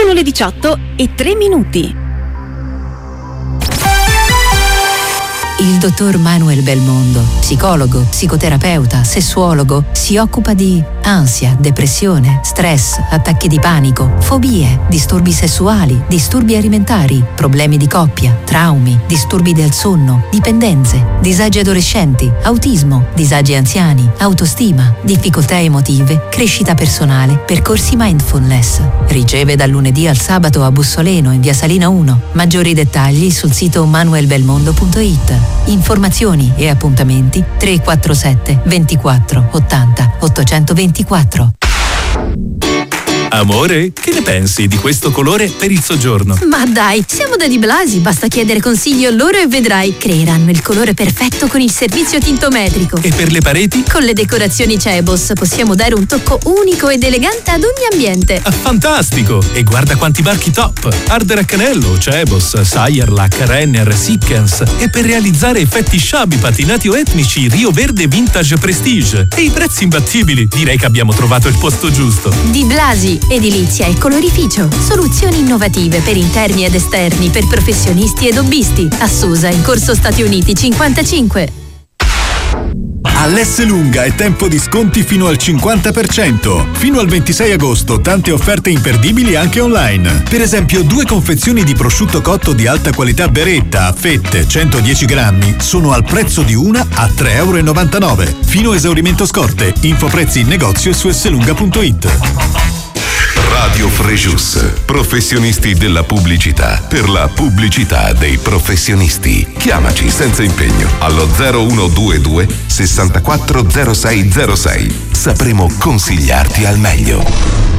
Sono le 18:03. Il dottor Manuel Belmondo, psicologo, psicoterapeuta, sessuologo, si occupa di ansia, depressione, stress, attacchi di panico, fobie, disturbi sessuali, disturbi alimentari, problemi di coppia, traumi, disturbi del sonno, dipendenze, disagi adolescenti, autismo, disagi anziani, autostima, difficoltà emotive, crescita personale, percorsi mindfulness. Riceve dal lunedì al sabato a Bussoleno in via Salina 1. Maggiori dettagli sul sito manuelbelmondo.it. Informazioni e appuntamenti 347 24 80 824. Amore, che ne pensi di questo colore per il soggiorno? Ma dai, siamo da Di Blasi, basta chiedere consiglio loro e vedrai. Creeranno il colore perfetto con il servizio tintometrico. E per le pareti? Con le decorazioni Cebos possiamo dare un tocco unico ed elegante ad ogni ambiente. Ah, fantastico! E guarda quanti marchi top! Ardere a Canello, Cebos, Sayerlac, Renner, Sikkens. E per realizzare effetti sciabi, patinati o etnici, Rio Verde Vintage Prestige. E i prezzi imbattibili. Direi che abbiamo trovato il posto giusto. Di Blasi, edilizia e colorificio. Soluzioni innovative per interni ed esterni per professionisti ed hobbisti. A Susa, in Corso Stati Uniti 55. All'Esselunga è tempo di sconti fino al 50%. Fino al 26 agosto tante offerte imperdibili anche online. Per esempio 2 confezioni di prosciutto cotto di alta qualità Beretta a fette 110 grammi sono al prezzo di una a €3,99. Fino a esaurimento scorte. Info prezzi in negozio e su esselunga.it. Radio Frejus, professionisti della pubblicità, per la pubblicità dei professionisti. Chiamaci senza impegno allo 0122 64 0606. Sapremo consigliarti al meglio.